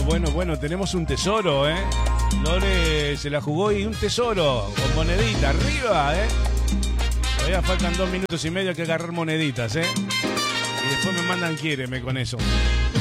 Bueno, tenemos un tesoro, Lore se la jugó y un tesoro con monedita arriba, Todavía faltan 2 minutos y medio que agarrar moneditas, Y después me mandan quiéreme con eso.